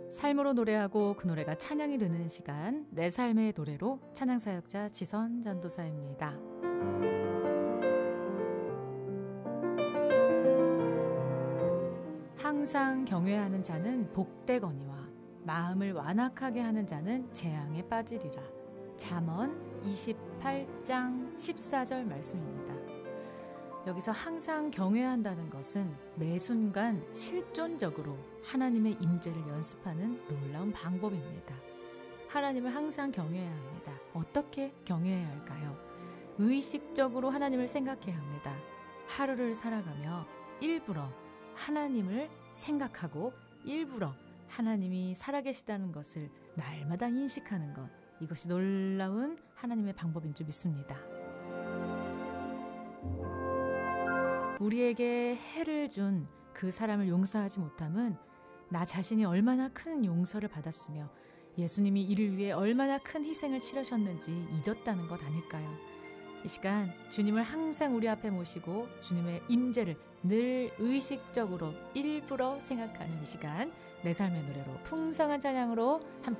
삶으로 노래하고 그 노래가 찬양이 되는 시간, 내 삶의 노래로 찬양사역자 지선 전도사입니다. 항상 경외하는 자는 복되거니와 마음을 완악하게 하는 자는 재앙에 빠지리라. 잠언 28장 14절 말씀입니다. 여기서 항상 경외한다는 것은 매 순간 실존적으로 하나님의 임재를 연습하는 놀라운 방법입니다. 하나님을 항상 경외해야 합니다. 어떻게 경외해야 할까요? 의식적으로 하나님을 생각해야 합니다. 하루를 살아가며 일부러 하나님을 생각하고 일부러 하나님이 살아계시다는 것을 날마다 인식하는 것, 이것이 놀라운 하나님의 방법인 줄 믿습니다. 우리에게 해를 준 그 사람을 용서하지 못함은 나 자신이 얼마나 큰 용서를 받았으며 예수님이 이를 위해 얼마나 큰 희생을 치르셨는지 잊었다는 것 아닐까요? 이 시간 주님을 항상 우리 앞에 모시고 주님의 임재를 늘 의식적으로 일부러 생각하는 이 시간, 내 삶의 노래로 풍성한 찬양으로 함께